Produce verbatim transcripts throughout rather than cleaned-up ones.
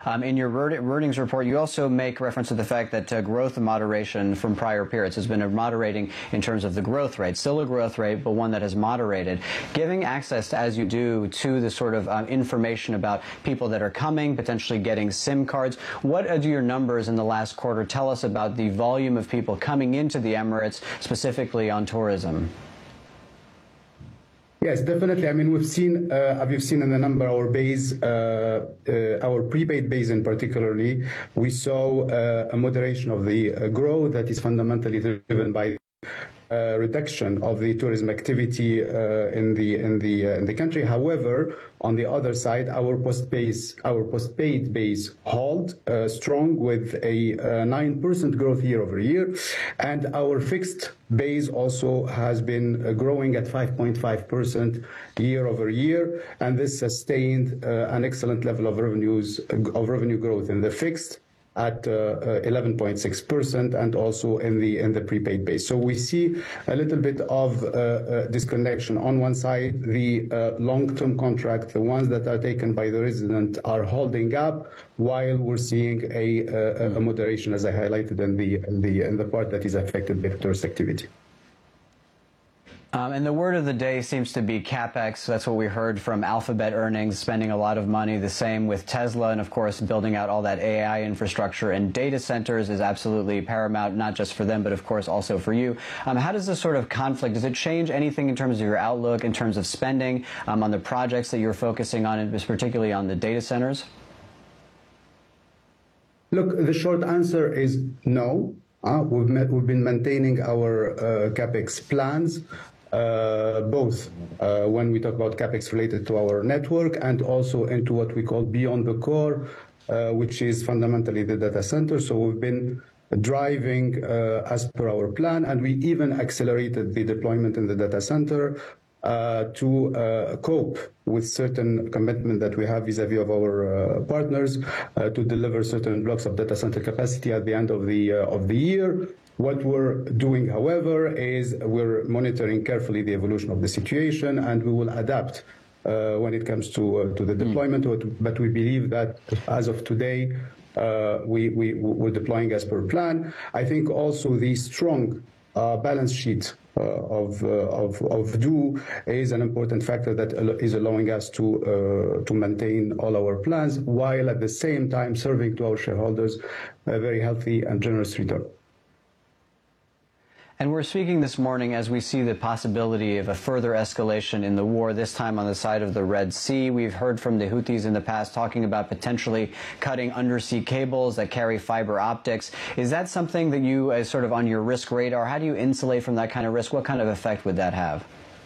Um, in your earnings report, you also make reference to the fact that uh, growth moderation from prior periods has been a moderating in terms of the growth rate, still a growth rate, but one that has moderated. Giving access, as you do, to the sort of um, information about people that are coming, potentially getting SIM cards, what do your numbers in the last quarter tell us about the volume of people coming into the Emirates, specifically on tourism? Yes, definitely. I mean, we've seen, uh, as you've seen in the number, our base, uh, uh, our prepaid base in particularly, we saw uh, a moderation of the uh, growth that is fundamentally driven by Uh, reduction of the tourism activity uh, in the in the uh, in the country. However, on the other side, our post base, our postpaid base held uh, strong with a nine percent growth year over year, and our fixed base also has been uh, growing at five point five percent year over year, and this sustained uh, an excellent level of revenues of revenue growth in the fixed at eleven point six percent uh, and also in the in the prepaid base. So we see a little bit of uh, uh, disconnection. On one side, the uh, long-term contract, the ones that are taken by the resident, are holding up, while we're seeing a, a, a moderation, as I highlighted in the in the in the part that is affected by tourist activity. Um, and the word of the day seems to be CapEx. That's what we heard from Alphabet earnings, spending a lot of money. The same with Tesla, and of course, building out all that A I infrastructure and data centers is absolutely paramount, not just for them, but of course also for you. Um, how does this sort of conflict, does it change anything in terms of your outlook, in terms of spending um, on the projects that you're focusing on, and particularly on the data centers? Look, the short answer is no. Uh, we've, met, we've been maintaining our uh, CapEx plans. Uh, both uh, when we talk about CapEx related to our network and also into what we call beyond the core, uh, which is fundamentally the data center. So we've been driving uh, as per our plan, and we even accelerated the deployment in the data center uh, to uh, cope with certain commitment that we have vis-a-vis of our uh, partners uh, to deliver certain blocks of data center capacity at the end of the uh, of the year. What we're doing, however, is we're monitoring carefully the evolution of the situation, and we will adapt uh, when it comes to uh, to the deployment. Mm. But we believe that as of today, uh, we, we we're deploying as per plan. I think also the strong uh, balance sheet uh, of, uh, of of D O is an important factor that is allowing us to uh, to maintain all our plans, while at the same time serving to our shareholders a very healthy and generous return. And we're speaking this morning as we see the possibility of a further escalation in the war, this time on the side of the Red Sea. We've heard from the Houthis in the past talking about potentially cutting undersea cables that carry fiber optics. Is that something that you, as sort of on your risk radar, how do you insulate from that kind of risk? What kind of effect would that have?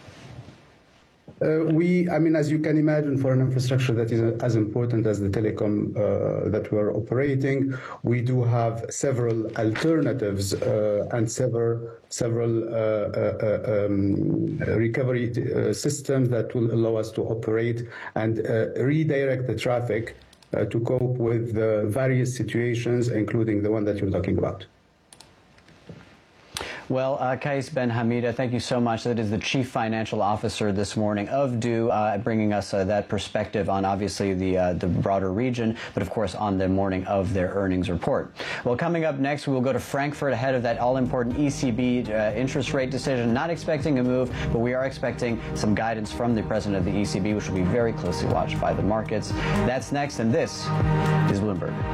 Uh, we, I mean, as you can imagine, for an infrastructure that is as important as the telecom uh, that we're operating, we do have several alternatives uh, and several several uh, uh, um, recovery uh, systems that will allow us to operate and uh, redirect the traffic uh, to cope with the various situations, including the one that you're talking about. Well, uh, Kais Ben Hamida, thank you so much. That is the Chief Financial Officer this morning of D O, uh, bringing us uh, that perspective on obviously the uh, the broader region, but of course on the morning of their earnings report. Well, coming up next, we will go to Frankfurt ahead of that all-important E C B uh, interest rate decision. Not expecting a move, but we are expecting some guidance from the president of the E C B, which will be very closely watched by the markets. That's next, and this is Bloomberg.